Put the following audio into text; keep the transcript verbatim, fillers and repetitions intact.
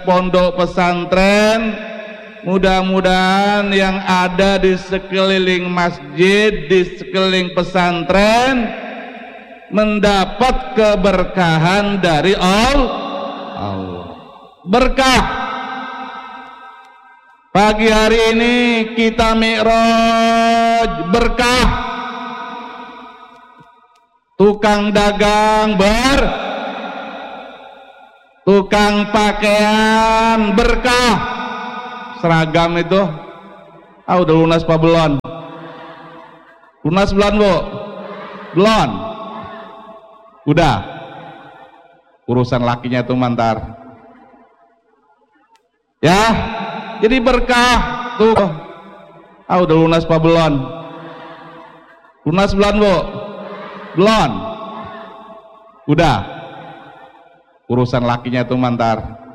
pondok pesantren, mudah-mudahan yang ada di sekeliling masjid, di sekeliling pesantren mendapat keberkahan dari Allah. Berkah. Pagi hari ini kita mi'raj, berkah. Tukang dagang ber, tukang pakaian berkah. Seragam itu, ah udah lunas apa belum? Lunas belum bu? Belum? Udah. Urusan lakinya tuh mantar. Ya, jadi berkah tuh. Ah udah lunas apa belum? Lunas belum bu? Belum? Udah. Urusan lakinya tuh mantar.